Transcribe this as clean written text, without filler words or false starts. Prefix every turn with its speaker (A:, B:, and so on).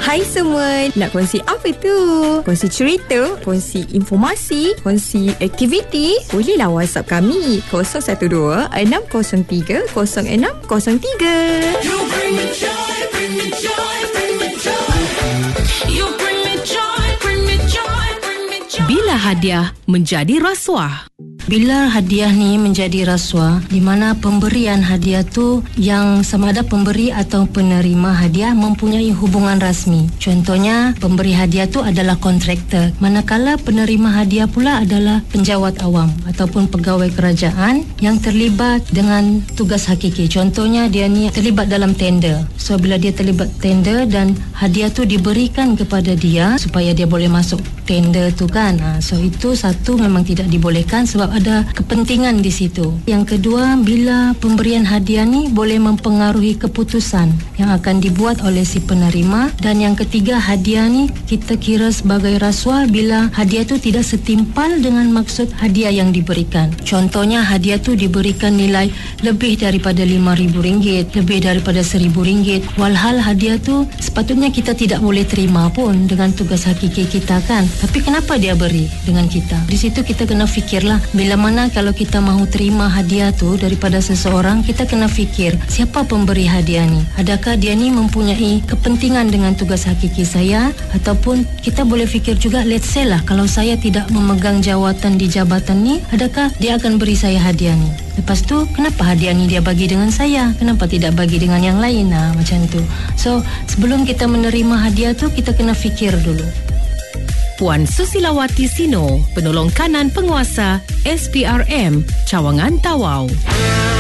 A: Hai semua, nak kongsi apa tu? Kongsi cerita, kongsi informasi, kongsi aktiviti? Bolehlah WhatsApp kami 012 603 0603.
B: You bring me joy, bring me joy, bring me joy. You bring me joy, bring me joy, bring me joy.
C: Bila hadiah menjadi rasuah.
D: Bila hadiah ni menjadi rasuah, di mana pemberian hadiah tu yang sama ada pemberi atau penerima hadiah mempunyai hubungan rasmi. Contohnya, pemberi hadiah tu adalah kontraktor, manakala penerima hadiah pula adalah penjawat awam ataupun pegawai kerajaan yang terlibat dengan tugas hakiki. Contohnya, dia ni terlibat dalam tender. So, bila dia terlibat tender dan hadiah tu diberikan kepada dia supaya dia boleh masuk tender tu kan. So, itu satu memang tidak dibolehkan sebab ada kepentingan di situ. Yang kedua, bila pemberian hadiah ni boleh mempengaruhi keputusan yang akan dibuat oleh si penerima. Dan yang ketiga, hadiah ni kita kira sebagai rasuah bila hadiah tu tidak setimpal dengan maksud hadiah yang diberikan. Contohnya, hadiah tu diberikan nilai lebih daripada RM5,000, lebih daripada RM1,000. Walhal hadiah tu sepatutnya kita tidak boleh terima pun dengan tugas hakiki kita kan. Tapi kenapa dia beri dengan kita? Di situ kita kena fikirlah, bila mana kalau kita mahu terima hadiah tu daripada seseorang, kita kena fikir siapa pemberi hadiah ni. Adakah dia ni mempunyai kepentingan dengan tugas hakiki saya? Ataupun kita boleh fikir juga, let's say lah, kalau saya tidak memegang jawatan di jabatan ni, adakah dia akan beri saya hadiah ni? Lepas tu, kenapa hadiah ni dia bagi dengan saya? Kenapa tidak bagi dengan yang lain? Macam tu. So, sebelum kita menerima hadiah tu, kita kena fikir dulu.
C: Puan Susilawati Sino, penolong kanan penguasa SPRM Cawangan Tawau.